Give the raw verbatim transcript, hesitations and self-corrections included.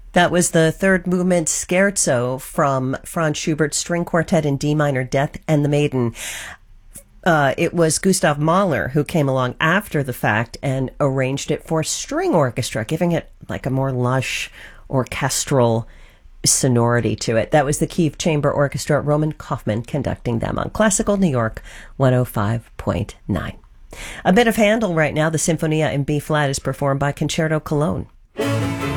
That was the third movement scherzo from Franz Schubert's String Quartet in D minor, Death and the Maiden. Uh, it was Gustav Mahler who came along after the fact and arranged it for string orchestra, giving it like a more lush orchestral sonority to it. That was the Kiev Chamber Orchestra, Roman Kaufman conducting them on Classical New York one oh five point nine. A bit of Handel right now. The Sinfonia in B flat is performed by Concerto Cologne.